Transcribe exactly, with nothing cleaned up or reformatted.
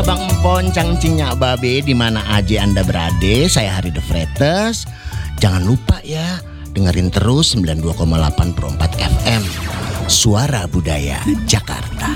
Bang Empon, Cangcinya Babe, di mana aja Anda berada. Saya Hari The Fretes. Jangan lupa ya, dengerin terus sembilan puluh dua koma delapan Pro empat F M. Suara Budaya Jakarta.